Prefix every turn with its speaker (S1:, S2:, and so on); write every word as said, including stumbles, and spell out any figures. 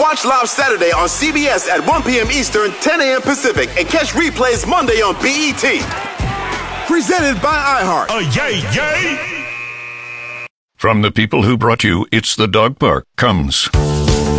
S1: Watch live Saturday on C B S at one p.m. Eastern, ten a.m. Pacific, and catch replays Monday on B E T. Presented by iHeart.
S2: Oh, yay, yay!
S3: From the people who brought you It's the Dog Park comes